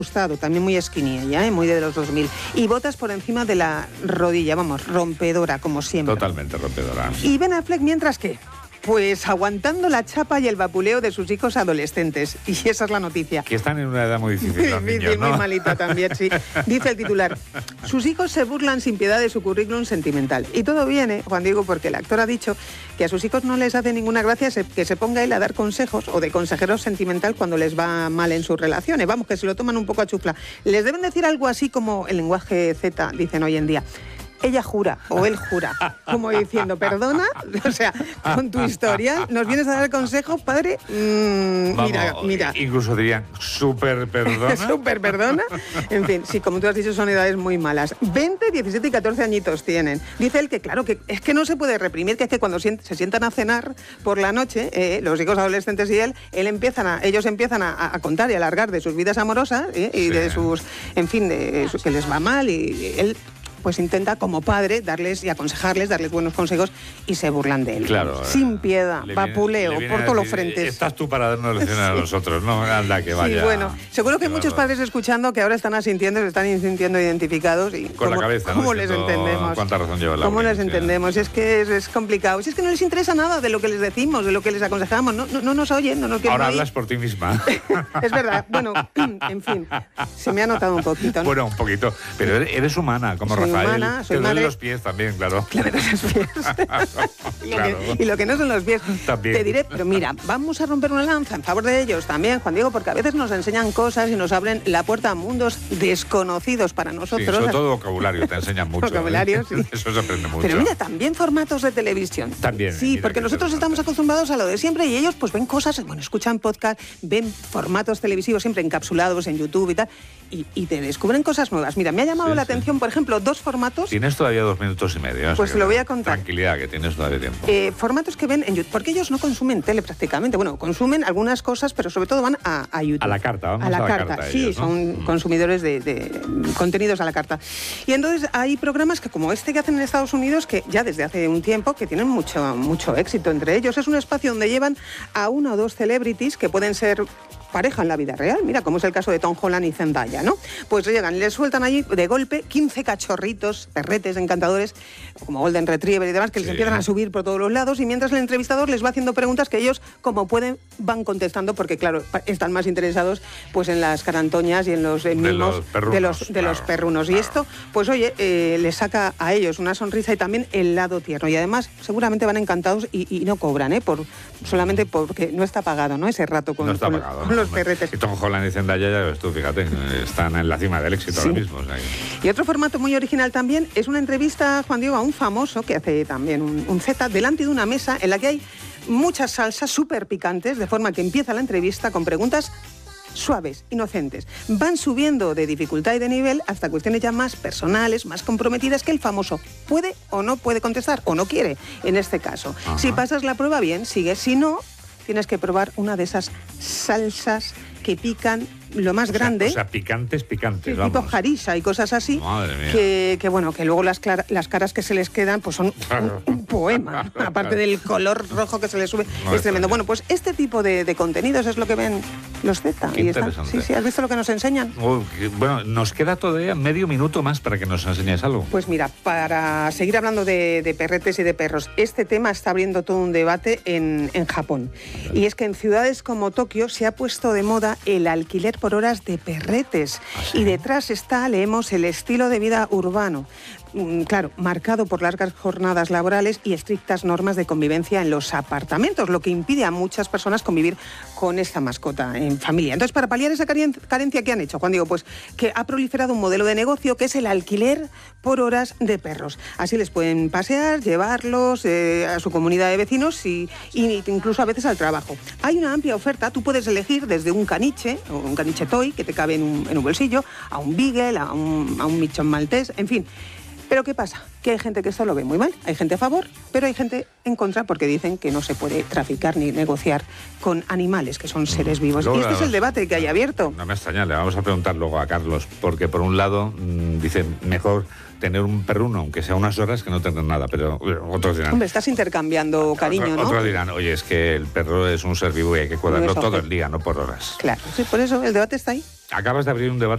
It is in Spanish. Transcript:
ajustado, también muy skinny ella, muy de los 2000. Y botas por encima de la rodilla, vamos, rompedora, como siempre. Totalmente rompedora. Y Ben Affleck, mientras que, pues aguantando la chapa y el vapuleo de sus hijos adolescentes. Y esa es la noticia. Que están en una edad muy difícil los niños, ¿no? Muy malita también, sí. Dice el titular: sus hijos se burlan sin piedad de su currículum sentimental. Y todo viene, Juan Diego, porque el actor ha dicho que a sus hijos no les hace ninguna gracia que se ponga él a dar consejos o de consejero sentimental cuando les va mal en sus relaciones. Vamos, que se lo toman un poco a chufla. Les deben decir algo así como el lenguaje Z, dicen hoy en día. Ella jura, o él jura, como diciendo, perdona, o sea, con tu historia, ¿nos vienes a dar consejos, padre? Mira. Incluso dirían, súper perdona. Súper perdona. En fin, sí, como tú has dicho, son edades muy malas. 20, 17 y 14 añitos tienen. Dice él que, claro, que es que no se puede reprimir, que es que cuando se sientan a cenar por la noche, los hijos adolescentes y ellos empiezan a contar y a alargar de sus vidas amorosas y de sus, en fin, que les va mal y él pues intenta como padre darles y aconsejarles, darles buenos consejos y se burlan de él. Claro. Sin piedad, vapuleo por todos los frentes. Estás tú para darnos lecciones a nosotros, ¿no? Anda, que vaya. Sí, bueno, seguro que hay muchos padres escuchando que ahora están asintiendo, se están sintiendo identificados. Y con la cabeza, ¿cómo ¿no? les entendemos? ¿Cuánta razón lleva la ¿Cómo les entendemos? Es que es complicado. Si es que no les interesa nada de lo que les decimos, de lo que les aconsejamos. No nos oyen, no nos quieren Ahora oír. Hablas por ti misma. Es verdad. Bueno, en fin, se me ha notado un poquito, ¿no? Bueno, un poquito. Pero eres humana, como soy Rafael. Humana, soy te duelen los pies también, claro. Claro, los pies. Claro. Y lo que no son los pies. También. Te diré, pero mira, vamos a romper una lanza en favor de ellos también, Juan Diego, porque a veces nos enseñan cosas y nos abren la puerta a mundos desconocidos para nosotros. Sí, sobre todo vocabulario, te enseñan mucho. Vocabulario, sí. Eso se aprende mucho. Pero mira, también formatos de televisión. También. Sí, porque nosotros estamos acostumbrados a lo de siempre y ellos pues ven cosas, bueno, escuchan podcast, ven formatos televisivos siempre encapsulados en YouTube y tal, y te descubren cosas nuevas. Mira, me ha llamado la atención, por ejemplo, dos formatos. Tienes todavía 2 minutos y medio. Pues lo voy a contar. Tranquilidad, que tienes todavía tiempo. Formatos que ven en YouTube, porque ellos no consumen tele prácticamente. Bueno, consumen algunas cosas, pero sobre todo van a YouTube. A la carta, vamos a la carta. Sí, ellos, ¿no? Son consumidores de contenidos a la carta. Y entonces hay programas que como este que hacen en Estados Unidos, que ya desde hace un tiempo, que tienen mucho éxito entre ellos. Es un espacio donde llevan a 1 o 2 celebrities que pueden ser pareja en la vida real, mira, como es el caso de Tom Holland y Zendaya, ¿no? Pues llegan, les sueltan allí de golpe 15 cachorritos, perretes encantadores, como Golden Retriever y demás, que les empiezan a subir por todos los lados, y mientras el entrevistador les va haciendo preguntas que ellos, como pueden, van contestando, porque claro, están más interesados pues en las carantoñas y en los mimos de los perrunos. Y esto, pues oye, les saca a ellos una sonrisa y también el lado tierno. Y además, seguramente van encantados y no cobran, solamente porque no está pagado, ¿no? Ese rato con los perretes. Y Tom Holland y Zendaya, ya ves tú, fíjate, están en la cima del éxito ahora mismo. O sea, y otro formato muy original también es una entrevista, Juan Diego, a un famoso que hace también un Z delante de una mesa en la que hay muchas salsas súper picantes, de forma que empieza la entrevista con preguntas suaves, inocentes. Van subiendo de dificultad y de nivel hasta cuestiones ya más personales, más comprometidas, que el famoso puede o no puede contestar, o no quiere, en este caso. Ajá. Si pasas la prueba, bien, sigues. Si no, tienes que probar una de esas salsas que pican lo más grande. O sea, picantes, sí, vamos. Tipo harissa y cosas así. Madre mía. Que bueno, que luego las caras que se les quedan pues son un poema. Aparte del color rojo que se les sube, es tremendo. Bueno, pues este tipo de contenidos es lo que ven los Z. Qué interesante. Sí, ¿has visto lo que nos enseñan? Bueno, nos queda todavía medio minuto más para que nos enseñes algo. Pues mira, para seguir hablando de perretes y de perros, este tema está abriendo todo un debate en Japón. Y es que en ciudades como Tokio se ha puesto de moda el alquiler por horas de perretes. ¿Ah, sí? Y detrás está, leemos, el estilo de vida urbano. Claro, marcado por largas jornadas laborales y estrictas normas de convivencia en los apartamentos, lo que impide a muchas personas convivir con esta mascota en familia. Entonces, para paliar esa carencia, ¿qué han hecho, Juan Diego? Pues que ha proliferado un modelo de negocio que es el alquiler por horas de perros. Así les pueden pasear, llevarlos a su comunidad de vecinos y incluso a veces al trabajo. Hay una amplia oferta, tú puedes elegir desde un caniche, o un caniche toy, que te cabe en un bolsillo, a un beagle, a un michón maltés, en fin. Pero ¿qué pasa? Que hay gente que esto lo ve muy mal. Hay gente a favor, pero hay gente en contra porque dicen que no se puede traficar ni negociar con animales, que son seres vivos. Y este es el debate que hay abierto. No me extraña, le vamos a preguntar luego a Carlos, porque por un lado dicen mejor tener un perruno, aunque sea unas horas, que no tener nada, pero otros dirán... Hombre, estás intercambiando cariño, ¿no? Otros dirán, oye, es que el perro es un ser vivo y hay que cuidarlo todo el día, no por horas. Claro, sí, por eso el debate está ahí. Acabas de abrir un debate